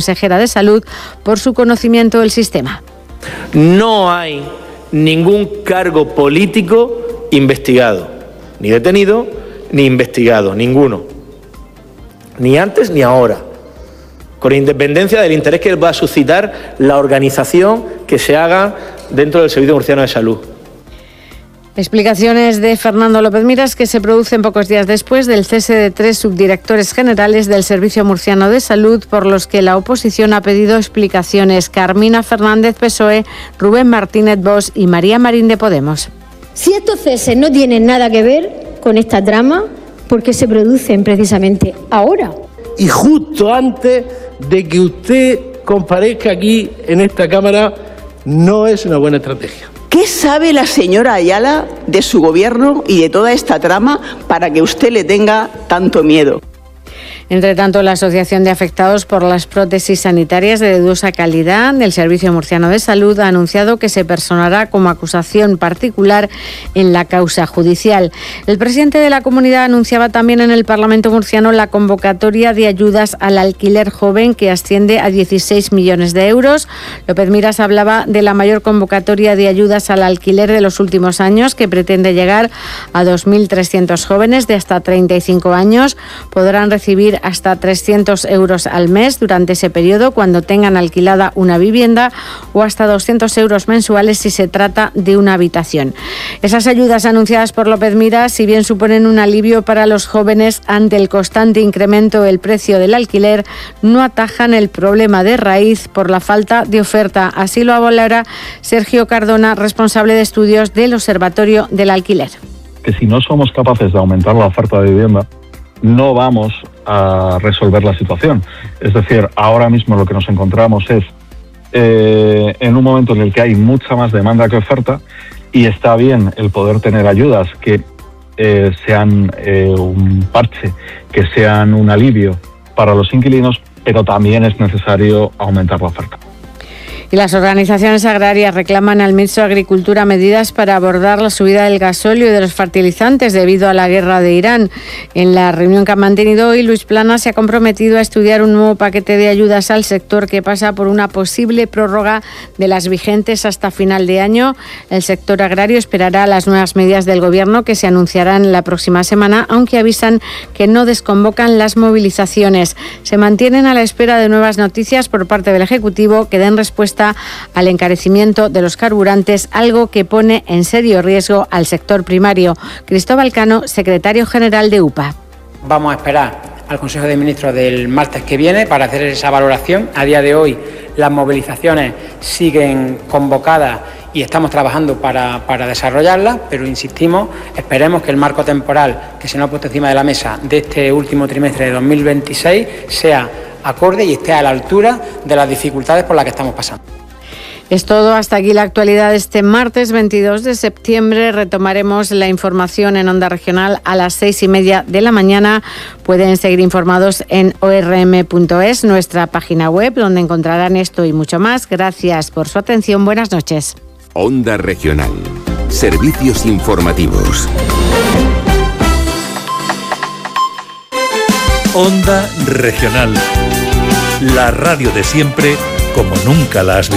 consejera de Salud por su conocimiento del sistema. No hay ningún cargo político investigado, ni detenido, ni investigado, ninguno. Ni antes ni ahora. Con independencia del interés que va a suscitar la organización que se haga dentro del Servicio Murciano de Salud. Explicaciones de Fernando López Miras, que se producen pocos días después del cese de 3 subdirectores generales del Servicio Murciano de Salud, por los que la oposición ha pedido explicaciones. Carmina Fernández, PSOE, Rubén Martínez, Vox y María Marín, de Podemos. Si estos ceses no tienen nada que ver con esta trama, ¿por qué se producen precisamente ahora? Y justo antes de que usted comparezca aquí en esta Cámara, no es una buena estrategia. ¿Qué sabe la señora Ayala de su gobierno y de toda esta trama para que usted le tenga tanto miedo? Entre tanto, la Asociación de Afectados por las Prótesis Sanitarias de dudosa calidad del Servicio Murciano de Salud ha anunciado que se personará como acusación particular en la causa judicial. El presidente de la comunidad anunciaba también en el Parlamento murciano la convocatoria de ayudas al alquiler joven, que asciende a 16 millones de euros. López Miras hablaba de la mayor convocatoria de ayudas al alquiler de los últimos años, que pretende llegar a 2.300 jóvenes de hasta 35 años. Podrán recibir hasta 300 euros al mes durante ese periodo cuando tengan alquilada una vivienda, o hasta 200 euros mensuales si se trata de una habitación. Esas ayudas anunciadas por López Miras, si bien suponen un alivio para los jóvenes ante el constante incremento del precio del alquiler, no atajan el problema de raíz por la falta de oferta. Así lo valora Sergio Cardona, responsable de estudios del Observatorio del Alquiler. Que si no somos capaces de aumentar la oferta de vivienda, no vamos a resolver la situación. Es decir, ahora mismo lo que nos encontramos es en un momento en el que hay mucha más demanda que oferta, y está bien el poder tener ayudas que sean un parche, que sean un alivio para los inquilinos, pero también es necesario aumentar la oferta. Y las organizaciones agrarias reclaman al ministro de Agricultura medidas para abordar la subida del gasóleo y de los fertilizantes debido a la guerra de Irán. En la reunión que ha mantenido hoy, Luis Planas se ha comprometido a estudiar un nuevo paquete de ayudas al sector que pasa por una posible prórroga de las vigentes hasta final de año. El sector agrario esperará las nuevas medidas del Gobierno, que se anunciarán la próxima semana, aunque avisan que no desconvocan las movilizaciones. Se mantienen a la espera de nuevas noticias por parte del Ejecutivo que den respuesta al encarecimiento de los carburantes, algo que pone en serio riesgo al sector primario. Cristóbal Cano, secretario general de UPA. Vamos a esperar al Consejo de Ministros del martes que viene para hacer esa valoración. A día de hoy las movilizaciones siguen convocadas y estamos trabajando para desarrollarlas, pero insistimos, esperemos que el marco temporal que se nos ha puesto encima de la mesa de este último trimestre de 2026 sea acorde y esté a la altura de las dificultades por las que estamos pasando. Es todo, hasta aquí la actualidad de este martes 22 de septiembre. Retomaremos la información en Onda Regional a las 6:30 de la mañana. Pueden seguir informados en orm.es, nuestra página web, donde encontrarán esto y mucho más. Gracias por su atención. Buenas noches. Onda Regional. Servicios informativos. Onda Regional. La radio de siempre, como nunca la has visto.